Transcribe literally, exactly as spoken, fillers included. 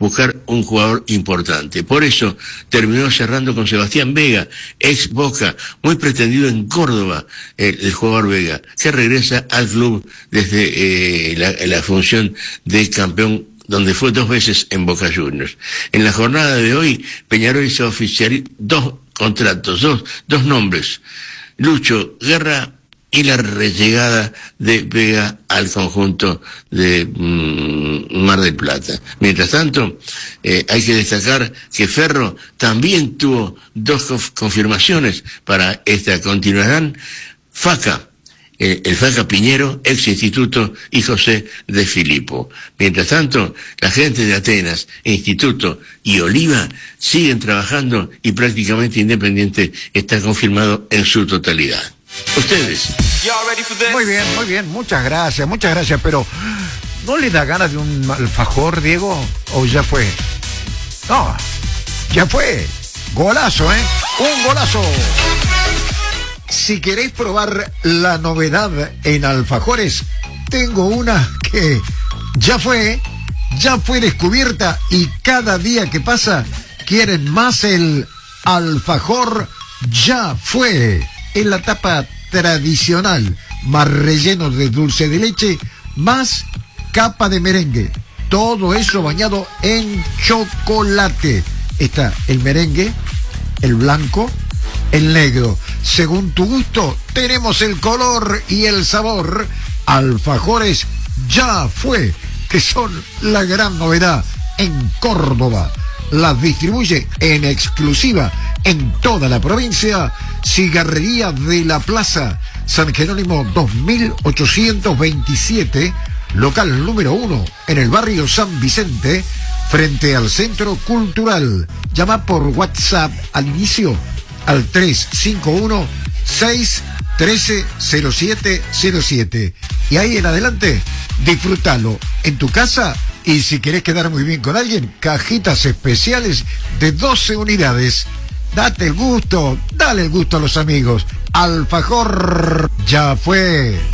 buscar un jugador importante. Por eso terminó cerrando con Sebastián Vega, ex Boca, muy pretendido en Córdoba, el, el jugador Vega, que regresa al club desde eh, la, la función de campeón, donde fue dos veces en Boca Juniors. En la jornada de hoy, Peñarol hizo oficial dos contratos, dos, dos nombres, Lucho Guerra y la rellegada de Vega al conjunto de mmm, Mar del Plata. Mientras tanto, eh, hay que destacar que Ferro también tuvo dos conf- confirmaciones para esta. Continuarán Faca, eh, el Faca Piñero, ex Instituto, y José de Filipo. Mientras tanto, la gente de Atenas, Instituto y Oliva siguen trabajando y prácticamente Independiente está confirmado en su totalidad. Ustedes. Muy bien, muy bien, muchas gracias, muchas gracias, pero ¿no le da ganas de un alfajor, Diego? ¿O ya fue? No, ya fue. Golazo, ¿eh? Un golazo. Si queréis probar la novedad en alfajores, tengo una que ya fue, ya fue descubierta y cada día que pasa quieren más el alfajor ya fue. En la tapa tradicional, más relleno de dulce de leche, más capa de merengue. Todo eso bañado en chocolate. Está el merengue, el blanco, el negro. Según tu gusto, tenemos el color y el sabor. Alfajores ya fue, que son la gran novedad en Córdoba. Las distribuye en exclusiva en toda la provincia Cigarrería de la Plaza, San Jerónimo dos mil ochocientos veintisiete, local número uno, en el barrio San Vicente, frente al Centro Cultural. Llama por WhatsApp al inicio al tres cinco uno, seis uno tres, cero siete cero siete. Y ahí en adelante, disfrútalo en tu casa. Y si querés quedar muy bien con alguien, cajitas especiales de doce unidades. Date el gusto, dale el gusto a los amigos. Alfajor ya fue.